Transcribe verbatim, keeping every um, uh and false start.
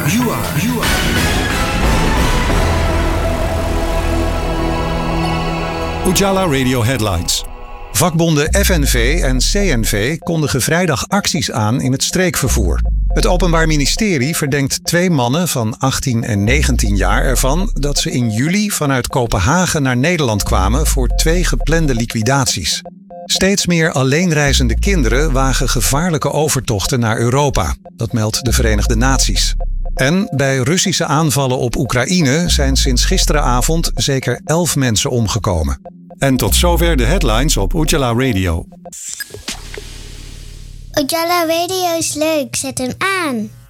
are, you are, you are. Ujala Radio Headlines. Vakbonden F N V en C N V kondigen vrijdag acties aan in het streekvervoer. Het Openbaar Ministerie verdenkt twee mannen van achttien en negentien jaar ervan dat ze in juli vanuit Kopenhagen naar Nederland kwamen voor twee geplande liquidaties. Steeds meer alleenreizende kinderen wagen gevaarlijke overtochten naar Europa. Dat meldt de Verenigde Naties. En bij Russische aanvallen op Oekraïne zijn sinds gisteravond zeker elf mensen omgekomen. En tot zover de headlines op Ujala Radio. Ujala Radio is leuk, zet hem aan.